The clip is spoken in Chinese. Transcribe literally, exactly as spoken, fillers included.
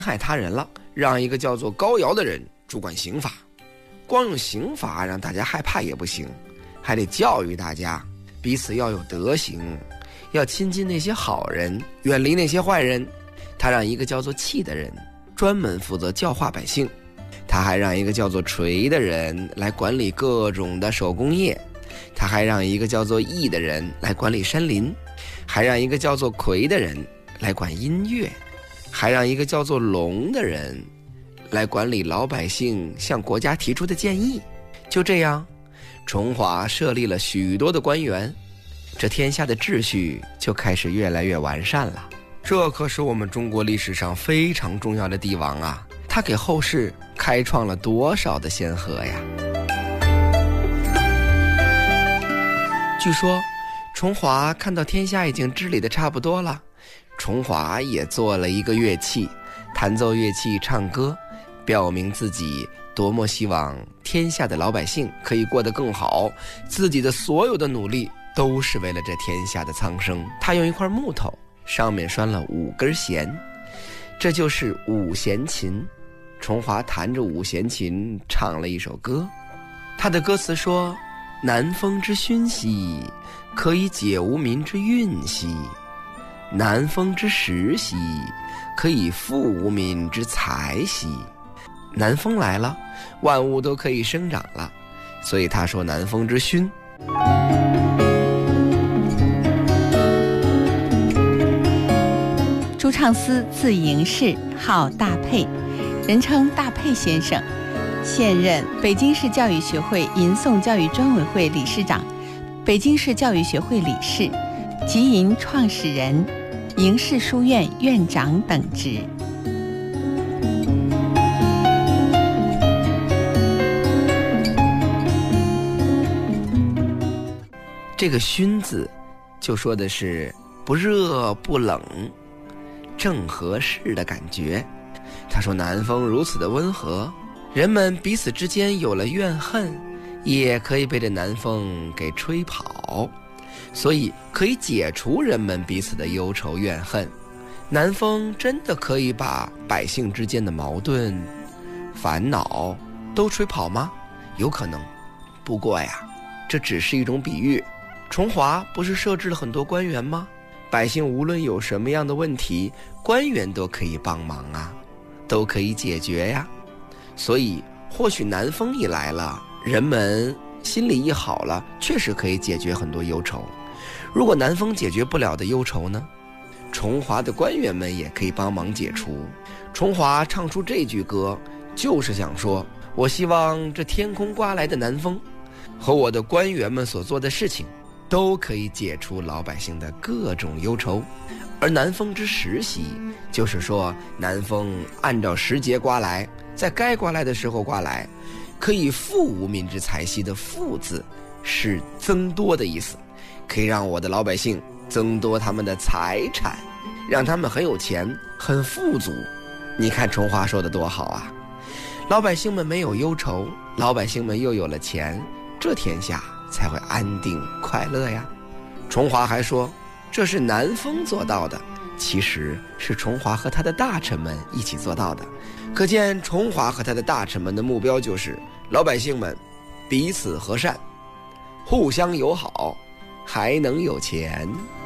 害他人了，让一个叫做高尧的人主管刑法。光用刑法让大家害怕也不行，还得教育大家彼此要有德行，要亲近那些好人，远离那些坏人。他让一个叫做契的人专门负责教化百姓，他还让一个叫做垂的人来管理各种的手工业，他还让一个叫做义的人来管理山林，还让一个叫做魁的人来管音乐，还让一个叫做龙的人来管理老百姓向国家提出的建议。就这样，崇华设立了许多的官员，这天下的秩序就开始越来越完善了。这可是我们中国历史上非常重要的帝王啊，他给后世开创了多少的先河呀。据说崇华看到天下已经治理的差不多了，崇华也做了一个乐器，弹奏乐器唱歌，表明自己多么希望天下的老百姓可以过得更好，自己的所有的努力都是为了这天下的苍生。他用一块木头，上面拴了五根弦，这就是五弦琴。崇华弹着五弦琴唱了一首歌，他的歌词说：南风之熏兮，可以解无民之韵兮；南风之时兮，可以复无民之财兮。南风来了，万物都可以生长了，所以他说南风之熏。 朱畅思字盈士，号大佩，人称大佩先生，现任北京市教育学会吟诵教育专委会理事长、北京市教育学会理事、集吟创始人、盈士书院院长等职。 这个熏字就说的是不热不冷，正合适的感觉。他说南风如此的温和，人们彼此之间有了怨恨，也可以被这南风给吹跑，所以可以解除人们彼此的忧愁怨恨。南风真的可以把百姓之间的矛盾烦恼都吹跑吗？有可能，不过呀，这只是一种比喻。崇华不是设置了很多官员吗？百姓无论有什么样的问题，官员都可以帮忙啊，都可以解决呀。所以或许南风一来了，人们心里一好了，确实可以解决很多忧愁。如果南风解决不了的忧愁呢，崇华的官员们也可以帮忙解除。崇华唱出这句歌，就是想说，我希望这天空刮来的南风和我的官员们所做的事情都可以解除老百姓的各种忧愁。而南风之时兮，就是说南风按照时节刮来，在该刮来的时候刮来，可以复无民之财兮的复字是增多的意思，可以让我的老百姓增多他们的财产，让他们很有钱很富足。你看崇华说的多好啊，老百姓们没有忧愁，老百姓们又有了钱，这天下才会安定快乐呀。崇华还说这是南风做到的，其实是崇华和他的大臣们一起做到的。可见崇华和他的大臣们的目标就是老百姓们彼此和善，互相友好，还能有钱。